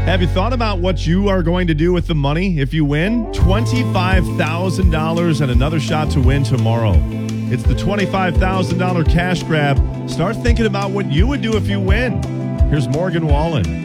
Have you thought about what you are going to do with the money if you win? $25,000 and another shot to win tomorrow. It's the $25,000 cash grab. Start thinking about what you would do if you win. Here's Morgan Wallen.